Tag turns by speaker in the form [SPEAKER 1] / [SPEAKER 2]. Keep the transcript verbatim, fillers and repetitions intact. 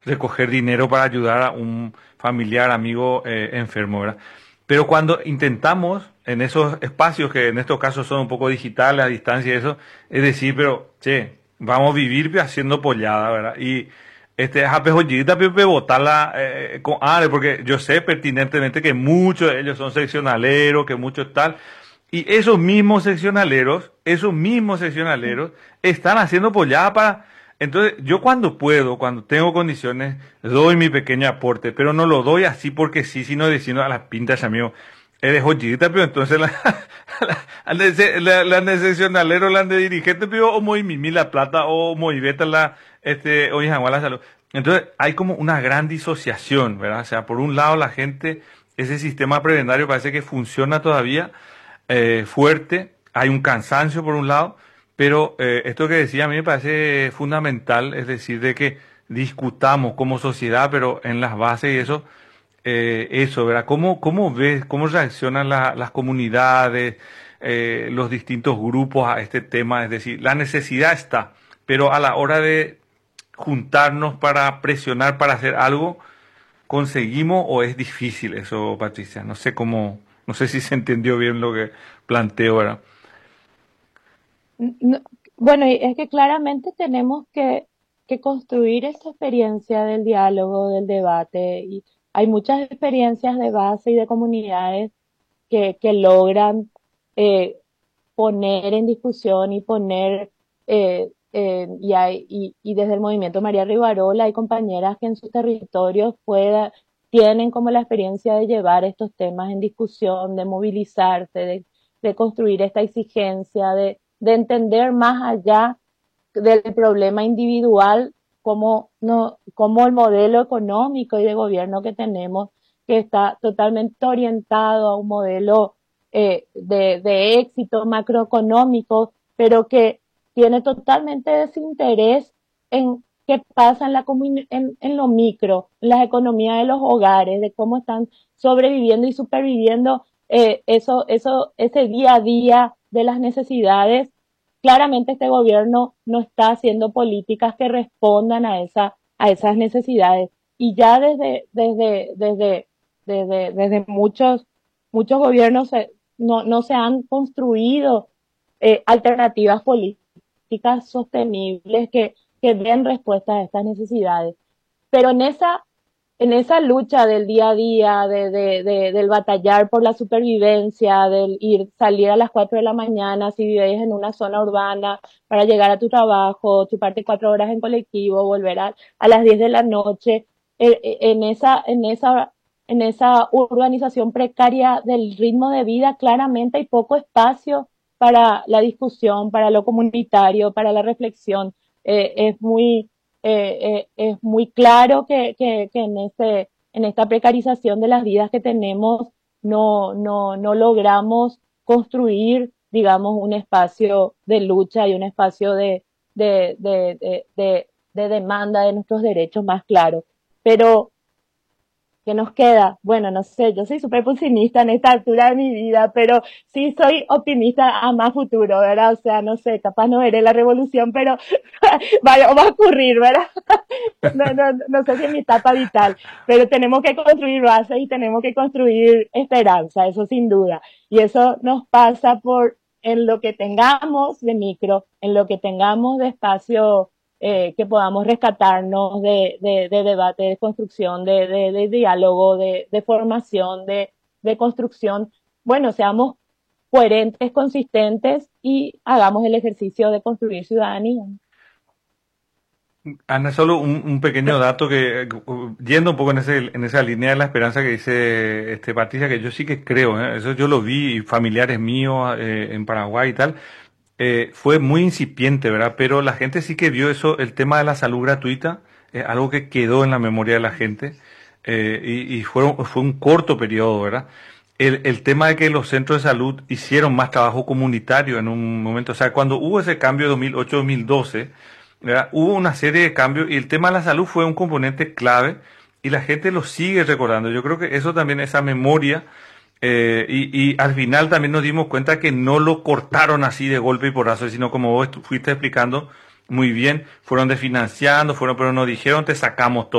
[SPEAKER 1] recoger dinero para ayudar a un familiar, amigo eh, enfermo, ¿verdad? Pero cuando intentamos en esos espacios que en estos casos son un poco digitales, a distancia y eso, es decir, pero, che, vamos a vivir pe, haciendo pollada, ¿verdad? Y este, a pejollita, pepe, botarla eh, con Ale, porque yo sé pertinentemente que muchos de ellos son seccionaleros, que muchos tal, y esos mismos seccionaleros, esos mismos seccionaleros, están haciendo pollada para... Entonces, yo cuando puedo, cuando tengo condiciones, doy mi pequeño aporte, pero no lo doy así porque sí, sino diciendo a las pintas, amigo, eres joyita, pero entonces la, la, la, la, la necessionalero, la de dirigente, pero o muy mimi la plata, o muy beta la, este, o hija, la salud. Entonces, hay como una gran disociación, ¿verdad? O sea, por un lado la gente, ese sistema prebendario parece que funciona todavía, eh, fuerte, hay un cansancio por un lado, pero eh, esto que decía a mí me parece fundamental, es decir, de que discutamos como sociedad, pero en las bases y eso, eh, eso, ¿verdad? ¿Cómo, cómo ves, cómo reaccionan la- las comunidades, eh, los distintos grupos a este tema? Es decir, la necesidad está, pero a la hora de juntarnos para presionar para hacer algo, ¿conseguimos o es difícil eso, Patricia? No sé cómo, no sé si se entendió bien lo que planteo, ¿verdad?
[SPEAKER 2] No, bueno, y es que claramente tenemos que, que construir esta experiencia del diálogo, del debate, y hay muchas experiencias de base y de comunidades que, que logran eh, poner en discusión y poner, eh, eh, y, hay, y, y desde el movimiento María Rivarola hay compañeras que en sus territorios pueda, tienen como la experiencia de llevar estos temas en discusión, de movilizarse, de, de construir esta exigencia, de, de entender más allá del problema individual, como, no, como el modelo económico y de gobierno que tenemos, que está totalmente orientado a un modelo eh, de, de éxito macroeconómico, pero que tiene totalmente desinterés en qué pasa en, la en, en lo micro, en las economías de los hogares, de cómo están sobreviviendo y superviviendo eh, eso, eso, ese día a día de las necesidades. Claramente este gobierno no está haciendo políticas que respondan a, esa, a esas necesidades. Y ya desde, desde, desde, desde, desde muchos, muchos gobiernos se, no, no se han construido eh, alternativas políticas sostenibles que, que den respuesta a estas necesidades. Pero en esa en esa lucha del día a día, de, de, de, del batallar por la supervivencia, del ir, salir a las cuatro de la mañana, si vives en una zona urbana, para llegar a tu trabajo, chuparte cuatro horas en colectivo, volver a, a las diez de la noche, eh, eh, en esa, en esa, en esa urbanización precaria del ritmo de vida, claramente hay poco espacio para la discusión, para lo comunitario, para la reflexión. Eh, es muy, eh, eh, es muy claro que, que, que en, este, en esta precarización de las vidas que tenemos no, no, no logramos construir, digamos, un espacio de lucha y un espacio de, de, de, de, de, de demanda de nuestros derechos más claro. Pero ¿qué nos queda? Bueno, no sé, yo soy súper pesimista en esta altura de mi vida, pero sí soy optimista a más futuro, ¿verdad? O sea, no sé, capaz no veré la revolución, pero va, va a ocurrir, ¿verdad? No, no, no sé si es mi etapa vital, pero tenemos que construir bases y tenemos que construir esperanza, eso sin duda. Y eso nos pasa por en lo que tengamos de micro, en lo que tengamos de espacio eh, que podamos rescatarnos de, de, de debate, de construcción, de, de, de diálogo, de, de formación, de, de construcción. Bueno, seamos coherentes, consistentes y hagamos el ejercicio de construir ciudadanía.
[SPEAKER 1] Ana, solo un, un pequeño dato que, eh, yendo un poco en ese, en esa línea de la esperanza que dice este Patricia, que yo sí que creo, ¿eh? Eso yo lo vi, y familiares míos eh, en Paraguay y tal, eh, fue muy incipiente, ¿verdad? Pero la gente sí que vio eso, el tema de la salud gratuita, eh, algo que quedó en la memoria de la gente, eh, y, y fueron, fue un corto periodo, ¿verdad? El, el tema de que los centros de salud hicieron más trabajo comunitario en un momento, o sea, cuando hubo ese cambio de dos mil ocho a dos mil doce, ¿verdad? Hubo una serie de cambios y el tema de la salud fue un componente clave y la gente lo sigue recordando. Yo creo que eso también, esa memoria, eh, y, y al final también nos dimos cuenta que no lo cortaron así de golpe y porrazo, sino como vos fuiste explicando muy bien, fueron desfinanciando, fueron, pero nos dijeron te sacamos todo.